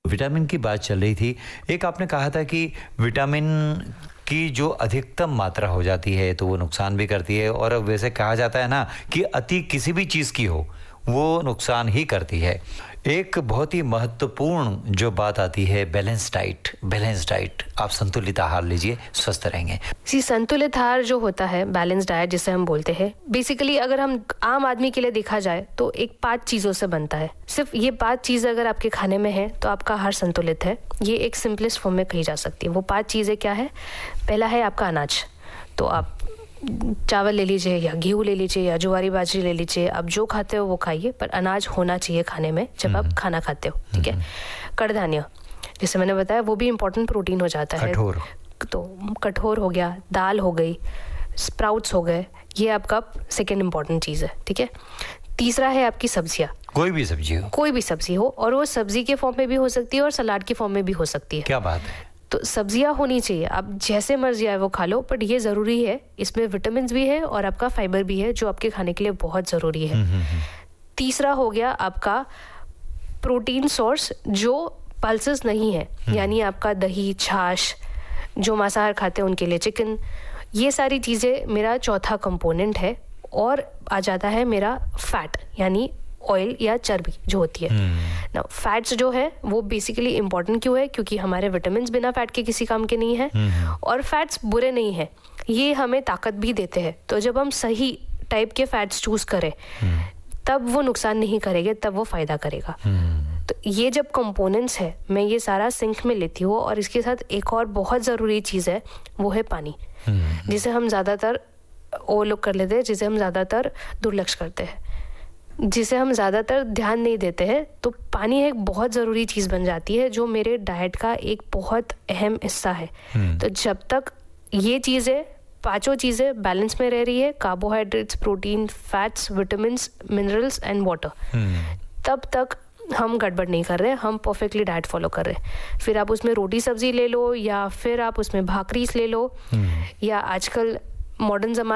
Vitamin की बात चल रही थी, एक आपने कहा था कि विटामिन की जो अधिकतम मात्रा हो जाती है तो वो नुकसान भी करती है, और वैसे कहा जाता है ना कि अति किसी भी चीज़ की हो वो नुकसान ही करती है। एक बहुत ही महत्वपूर्ण जो बात आती है बैलेंस डाइट। आप संतुलित आहार लीजिए, स्वस्थ रहेंगे। जी, संतुलित आहार जो होता है, बैलेंस डाइट जिसे हम बोलते हैं, बेसिकली अगर हम आम आदमी के लिए देखा जाए तो एक 5 चीज़ों से बनता है। सिर्फ ये 5 चीज़ें अगर आपके खाने में है तो आपका आहार संतुलित है। ये एक सिंपलेस्ट फॉर्म में कही जा सकती है। वो 5 चीज़ें क्या है? पहला है आपका अनाज। तो आप चावल ले लीजिए या गेहूँ ले लीजिए या ज्वारी बाजरी ले लीजिए, आप जो खाते हो वो खाइए, पर अनाज होना चाहिए खाने में जब आप खाना खाते हो, ठीक है। कड़धान्य, जैसे मैंने बताया, वो भी इम्पोर्टेंट प्रोटीन हो जाता है। तो कठोर हो गया, दाल हो गई, स्प्राउट्स हो गए, ये आपका सेकेंड इम्पोर्टेंट चीज़ है, ठीक है। तीसरा है आपकी सब्जियाँ। कोई भी सब्जी हो, और वो सब्जी के फॉर्म में भी हो सकती है और सलाद के फॉर्म में भी हो सकती है। क्या बात है। तो सब्जियां होनी चाहिए, आप जैसे मर्जी आए वो खा लो, बट ये ज़रूरी है, इसमें विटामिन भी है और आपका फाइबर भी है जो आपके खाने के लिए बहुत ज़रूरी है। तीसरा हो गया आपका प्रोटीन सोर्स जो पल्सेस नहीं है, यानी आपका दही, छाछ, जो मांसाहार खाते हैं उनके लिए चिकन। ये सारी चीज़ें मेरा चौथा कंपोनेंट है। और आ जाता है मेरा फैट, यानी ऑयल या चर्बी जो होती है ना। फैट्स जो है वो बेसिकली इंपॉर्टेंट क्यों है? क्योंकि हमारे विटामिन बिना फैट के किसी काम के नहीं है, और फैट्स बुरे नहीं है, ये हमें ताकत भी देते हैं। तो जब हम सही टाइप के फैट्स चूज करें तब वो नुकसान नहीं करेंगे, तब वो फायदा करेगा। तो ये जब कंपोनेंट्स है, मैं ये सारा सिंक में लेती हूँ। और इसके साथ एक और बहुत ज़रूरी चीज़ है, वो है पानी, जिसे हम ज़्यादातर ओवरलुक कर लेते हैं, जिसे हम ज़्यादातर दुर्लक्ष्य करते हैं, जिसे हम ज़्यादातर ध्यान नहीं देते हैं। तो पानी एक बहुत ज़रूरी चीज़ बन जाती है जो मेरे डाइट का एक बहुत अहम हिस्सा है। तो जब तक ये चीज़ें, 5 चीज़ें बैलेंस में रह रही है, carbohydrates, protein, fats, vitamins, minerals and water, तब तक हम गड़बड़ नहीं कर रहे, हम परफेक्टली डाइट फॉलो कर रहे हैं। फिर आप उसमें रोटी सब्जी ले लो, या फिर आप उसमें भाकरीस ले लो, या आजकल मॉडर्न ज़माने